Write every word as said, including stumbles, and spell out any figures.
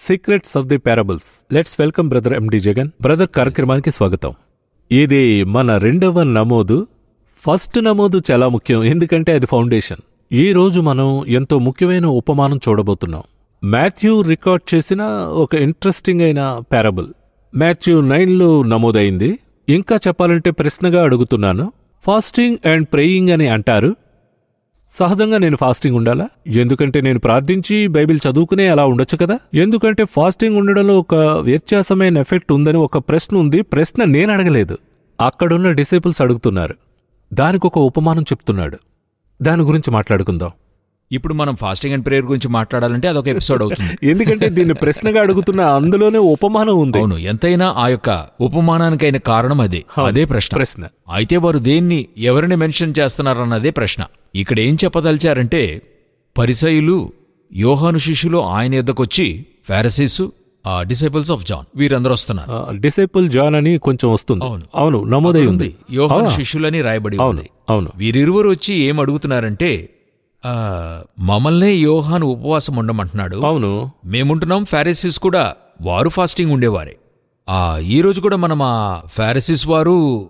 Secrets of the parables. Let's welcome brother MD Jagan. Brother, కార్యక్రమానికి స్వాగతం. ఇది మన రెండవ నమోదు. ఫస్ట్ నమోదు చాలా ముఖ్యం, ఎందుకంటే అది ఫౌండేషన్. ఈ రోజు మనం ఎంతో ముఖ్యమైన ఉపమానం చూడబోతున్నాం. మాథ్యూ రికార్డ్ చేసిన ఒక ఇంట్రెస్టింగ్ అయిన పారబుల్ మాథ్యూ నైన్లో నమోదైంది. ఇంకా చెప్పాలంటే ప్రశ్నగా అడుగుతున్నాను, ఫాస్టింగ్ అండ్ ప్రేయింగ్ అని అంటారు. సహజంగా నేను ఫాస్టింగ్ ఉండాలా? ఎందుకంటే నేను ప్రార్థించి బైబిల్ చదువుకునే అలా ఉండొచ్చు కదా. ఎందుకంటే ఫాస్టింగ్ ఉండడంలో ఒక వ్యత్యాసమైన ఎఫెక్ట్ ఉందని ఒక ప్రశ్న ఉంది. ప్రశ్న నేను అడగలేదు, అక్కడున్న డిసైపుల్స్ అడుగుతున్నారు. దానికి ఒక ఉపమానం చెప్తున్నాడు. దాని గురించి మాట్లాడుకుందాం. ఇప్పుడు మనం ఫాస్టింగ్ అండ్ ప్రేయర్ గురించి మాట్లాడాలంటే అదొక ఎపిసోడ్ అవుతుంది. ఎందుకంటే దీన్ని ప్రశ్నగా అడుగుతున్న అందులోనే ఉపమానం ఉంది. అవును, ఎంతైనా ఆ యొక్క ఉపమానానికైన కారణం అదే. అదే ప్రశ్న ప్రశ్న అయితే వారు దేన్ని ఎవరిని మెన్షన్ చేస్తున్నారన్నదే ప్రశ్న. ఇక్కడ ఏం చెప్పదలిచారంటే, పరిసయ్యులు, యోహాను శిష్యులు ఆయన యొద్దకొచ్చి, ఫారిసీసు, ఆ డిసైపుల్స్ ఆఫ్ జాన్, వీరందరూ వస్తున్నారు. డిసైపుల్ జాన్ అని కొంచెం వస్తుంది. అవును అవును, నమోదై ఉంది. యోహాను శిష్యులని రాయబడి ఉంది. అవును, వీరిరువురు వచ్చి ఏం అడుగుతున్నారంటే, మమ్మల్నే యోహాను ఉపవాసం ఉండమంటున్నాడు. అవును, మేముంటున్నాం. ఫారిసీస్ కూడా వారు ఫాస్టింగ్ ఉండేవారే. ఆ ఈ రోజు కూడా మనం ఆ ఫారిసీస్ వారు